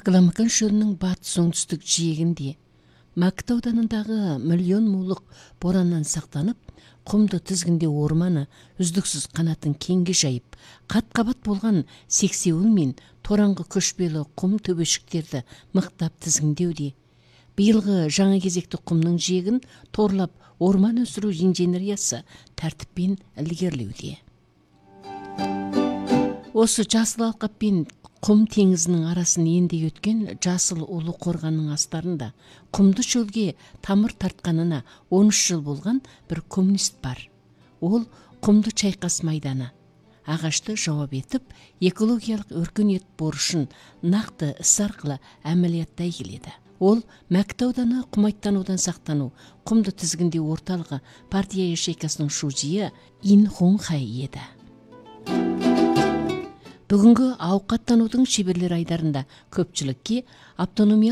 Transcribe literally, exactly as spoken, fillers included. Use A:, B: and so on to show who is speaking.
A: Акламакан шөлінің батыс оңтүстік жиегінде, Мәкіт ауданындағы миллион мулық бораннан сақтанып, құмды тізгінде орманы үздіксіз қанатын кеңге жайып, қат-қабат болған сексеуіл мен тораңғы көшпелі құм төбешіктерді мықтап тізгіндеуде. Биылғы жаңа кезекті құмның жиегін торлап орман өсіру инженериясы тәртіппен ілгерілеуде. Осы жасыл алқап пен құм теңізінің арасын енді өткен жасыл ұлы қорғанның астарында құмды шөлге тамыр тартқанына он үш жыл болған бір коммунист бар. Ол құмды чайқас майданы. Ағашты жауап етіп, экологиялық өркениет борышын нақты іс арқылы әмәлияттай келеді. Ол Мәкіт ауданы құмайттанудан сақтану, құмды тізгінде орталығы партия ячейкасының шужиы Ин Хон Хай еді. Бүгінгі ауқаттанудың шеберлер айдарында көпшілікке автономия